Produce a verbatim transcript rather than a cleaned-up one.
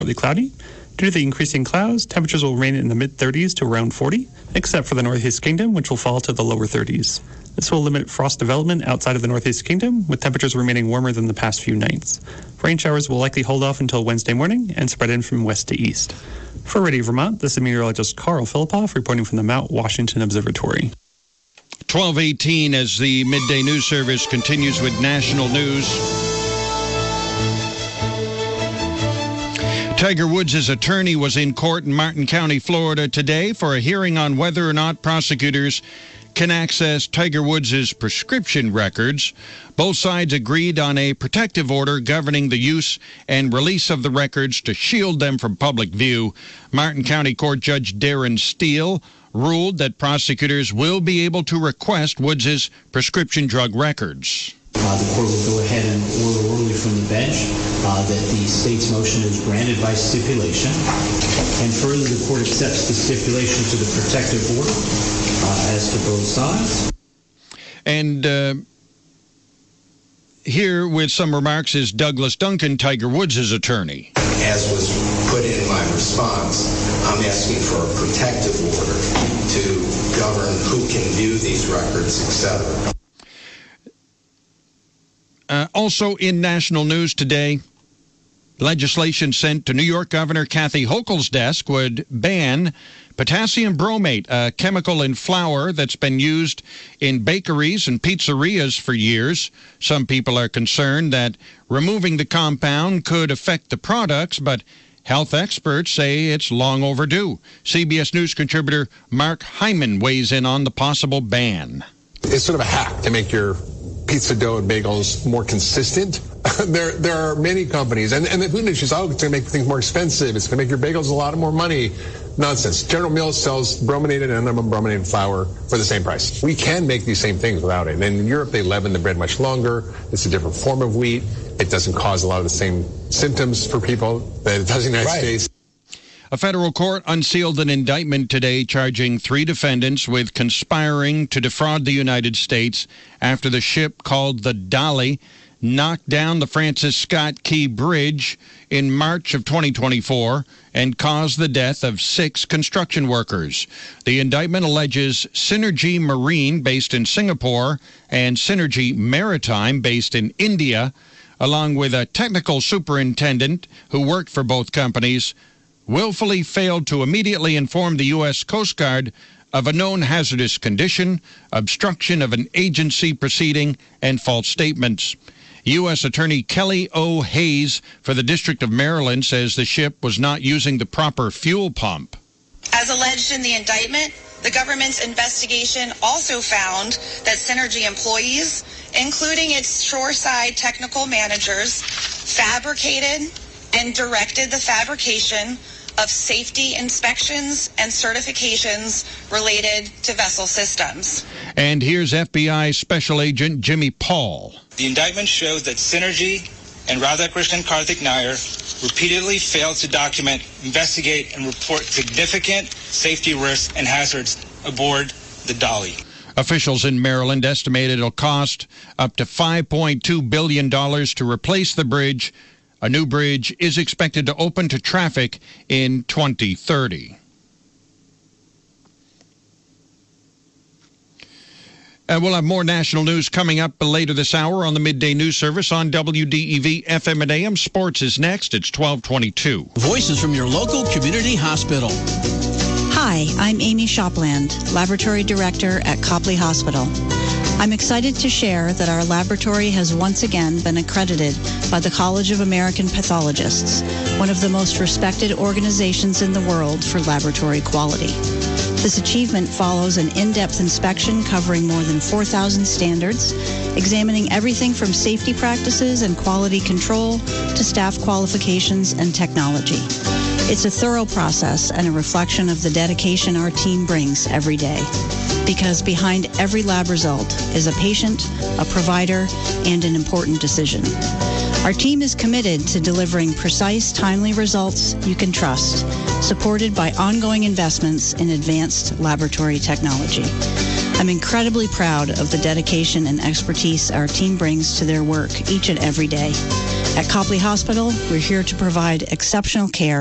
partly cloudy. Due to the increasing clouds, temperatures will remain in the mid-thirties to around forty, except for the Northeast Kingdom, which will fall to the lower thirties. This will limit frost development outside of the Northeast Kingdom, with temperatures remaining warmer than the past few nights. Rain showers will likely hold off until Wednesday morning and spread in from west to east. For Radio Vermont, this is meteorologist Carl Filipoff reporting from the Mount Washington Observatory. twelve eighteen as the midday news service continues with national news. Tiger Woods' attorney was in court in Martin County, Florida today for a hearing on whether or not prosecutors can access Tiger Woods' prescription records. Both sides agreed on a protective order governing the use and release of the records to shield them from public view. Martin County Court Judge Darren Steele ruled that prosecutors will be able to request Woods' prescription drug records. Uh, the court will go ahead and order orally from the bench uh, that the state's motion is granted by stipulation. And further, the court accepts the stipulation to the protective order uh, as to both sides. And uh, here with some remarks is Douglas Duncan, Tiger Woods' attorney. As was put in my response, I'm asking for a protective order to govern who can view these records, et cetera. Uh, also in national news today, legislation sent to New York Governor Kathy Hochul's desk would ban potassium bromate, a chemical in flour that's been used in bakeries and pizzerias for years. Some people are concerned that removing the compound could affect the products, but health experts say it's long overdue. C B S News contributor Mark Hyman weighs in on the possible ban. It's sort of a hack to make your pizza dough and bagels more consistent. there there are many companies, and, and the food industry says, oh, it's going to make things more expensive. It's going to make your bagels a lot more money. Nonsense. General Mills sells brominated and unbrominated flour for the same price. We can make these same things without it. And in Europe, they leaven the bread much longer. It's a different form of wheat. It doesn't cause a lot of the same symptoms for people that it does in the United Right. States. A federal court unsealed an indictment today charging three defendants with conspiring to defraud the United States after the ship called the Dolly knocked down the Francis Scott Key Bridge in March of twenty twenty-four and caused the death of six construction workers. The indictment alleges Synergy Marine, based in Singapore, and Synergy Maritime, based in India, along with a technical superintendent who worked for both companies, willfully failed to immediately inform the U S Coast Guard of a known hazardous condition, obstruction of an agency proceeding, and false statements. U S Attorney Kelly O. Hayes for the District of Maryland says the ship was not using the proper fuel pump. As alleged in the indictment, the government's investigation also found that Synergy employees, including its shoreside technical managers, fabricated and directed the fabrication of safety inspections and certifications related to vessel systems. And here's F B I Special Agent Jimmy Paul. The indictment shows that Synergy and Radhakrishnan Karthik Nair repeatedly failed to document, investigate, and report significant safety risks and hazards aboard the Dolly. Officials in Maryland estimate it'll cost up to five point two billion dollars to replace the bridge. A new bridge is expected to open to traffic in twenty thirty. Uh, we'll have more national news coming up later this hour on the Midday News Service on W D E V F M and A M. Sports is next. It's twelve twenty-two. Voices from your local community hospital. Hi, I'm Amy Shopland, Laboratory Director at Copley Hospital. I'm excited to share that our laboratory has once again been accredited by the College of American Pathologists, one of the most respected organizations in the world for laboratory quality. This achievement follows an in-depth inspection covering more than four thousand standards, examining everything from safety practices and quality control to staff qualifications and technology. It's a thorough process and a reflection of the dedication our team brings every day. Because behind every lab result is a patient, a provider, and an important decision. Our team is committed to delivering precise, timely results you can trust, supported by ongoing investments in advanced laboratory technology. I'm incredibly proud of the dedication and expertise our team brings to their work each and every day. At Copley Hospital, we're here to provide exceptional care